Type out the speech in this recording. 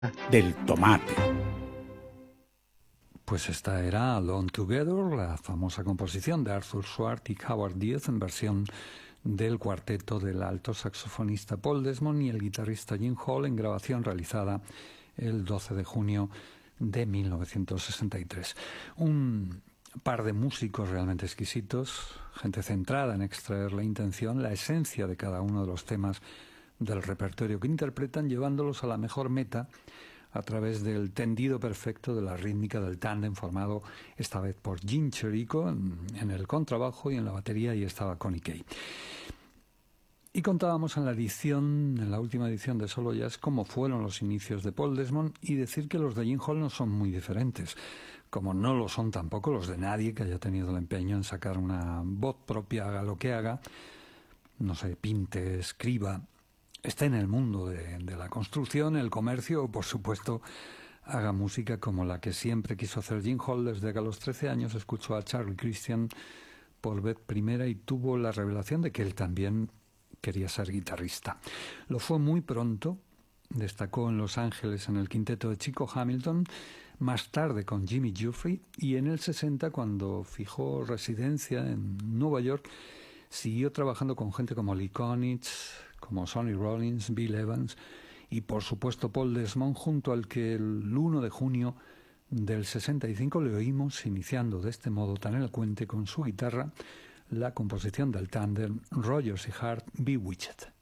del tomate. Pues esta era Alone Together, la famosa composición de Arthur Swart y Howard Diaz en versión del cuarteto del alto saxofonista Paul Desmond y el guitarrista Gene Hall en grabación realizada el 12 de junio de 1963. Un par de músicos realmente exquisitos, gente centrada en extraer la intención, la esencia de cada uno de los temas del repertorio que interpretan, llevándolos a la mejor meta a través del tendido perfecto de la rítmica del tándem formado esta vez por Gene Cherico en el contrabajo y en la batería, y estaba Connie Kay. Y contábamos en la última edición de Solo Jazz, cómo fueron los inicios de Paul Desmond, y decir que los de Gene Hall no son muy diferentes, como no lo son tampoco los de nadie que haya tenido el empeño en sacar una voz propia, haga lo que haga, no sé, pinte, escriba, esté en el mundo de la construcción, el comercio o, por supuesto, haga música como la que siempre quiso hacer Gene Hall desde que a los 13 años escuchó a Charlie Christian por vez primera y tuvo la revelación de que él también quería ser guitarrista. Lo fue muy pronto, destacó en Los Ángeles en el quinteto de Chico Hamilton, más tarde con Jimmy Giuffre, y en el 60, cuando fijó residencia en Nueva York, siguió trabajando con gente como Lee Konitz, como Sonny Rollins, Bill Evans y por supuesto Paul Desmond, junto al que el 1 de junio del 65 le oímos iniciando de este modo tan elocuente con su guitarra la composición del tándem Rogers y Hart, Bewitched.